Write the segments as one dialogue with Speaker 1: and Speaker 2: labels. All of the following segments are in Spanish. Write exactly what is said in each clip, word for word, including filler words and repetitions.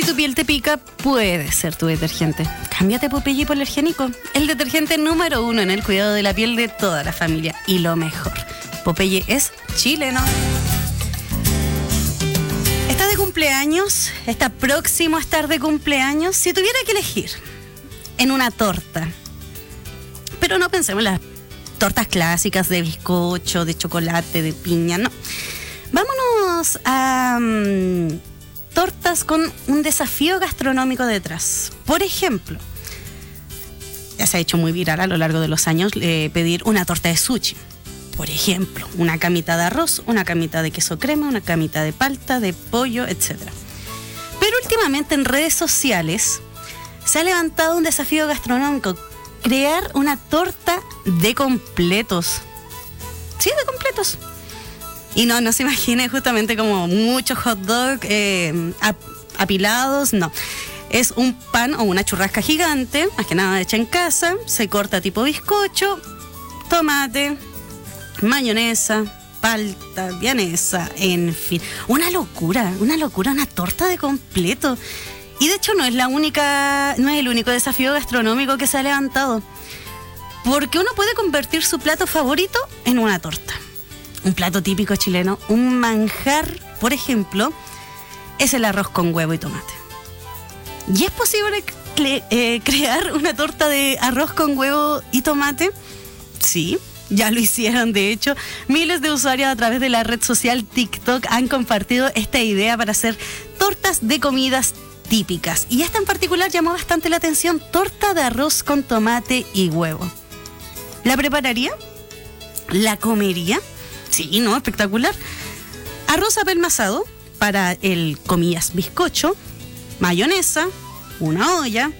Speaker 1: Si tu piel te pica, puede ser tu detergente. Cámbiate Popeye por Alergénico, el detergente número uno en el cuidado de la piel de toda la familia. Y lo mejor, Popeye es chileno. ¿Estás de cumpleaños? ¿Está próximo a estar de cumpleaños? Si tuviera que elegir en una torta, pero no pensemos en las tortas clásicas de bizcocho, de chocolate, de piña, no. Vámonos a um, tortas con un desafío gastronómico detrás. Por ejemplo, ya se ha hecho muy viral a lo largo de los años eh, pedir una torta de sushi. Por ejemplo, una camita de arroz, una camita de queso crema, una camita de palta, de pollo, etcétera. Pero últimamente en redes sociales se ha levantado un desafío gastronómico: crear una torta de completos. Sí, de completos. Y no, no se imagine justamente como muchos hot dogs eh, apilados, no. Es un pan o una churrasca gigante, más que nada hecha en casa, se corta tipo bizcocho, tomate, mayonesa, palta, vienesa, en fin. Una locura, una locura, una torta de completo. Y de hecho no es la única, no es el único desafío gastronómico que se ha levantado. Porque uno puede convertir su plato favorito en una torta. Un plato típico chileno, un manjar, por ejemplo, es el arroz con huevo y tomate. ¿Y es posible cre- eh, crear una torta de arroz con huevo y tomate? Sí, ya lo hicieron. De hecho, miles de usuarios a través de la red social TikTok han compartido esta idea para hacer tortas de comidas típicas. Y esta en particular llamó bastante la atención: torta de arroz con tomate y huevo. ¿La prepararía? ¿La comería? Sí, ¿no? Espectacular. Arroz apelmazado para el, comillas, bizcocho, mayonesa, una olla,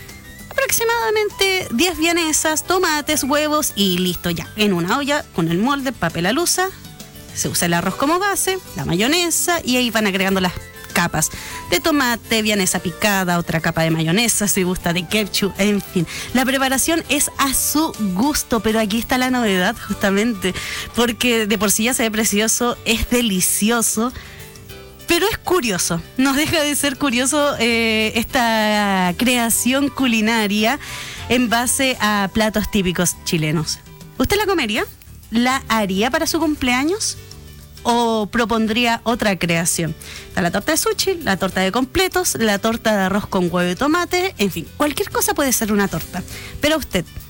Speaker 1: aproximadamente diez vienesas, tomates, huevos y listo ya. En una olla con el molde, papel alusa, se usa el arroz como base, la mayonesa y ahí van agregando las capas de tomate, vienesa picada, otra capa de mayonesa, si gusta de ketchup, en fin. La preparación es a su gusto, pero aquí está la novedad justamente, porque de por sí ya se ve precioso, es delicioso, pero es curioso, no deja de ser curioso eh, esta creación culinaria en base a platos típicos chilenos. ¿Usted la comería? ¿La haría para su cumpleaños? ¿O propondría otra creación? Está la torta de sushi, la torta de completos, la torta de arroz con huevo y tomate, en fin, cualquier cosa puede ser una torta. Pero usted,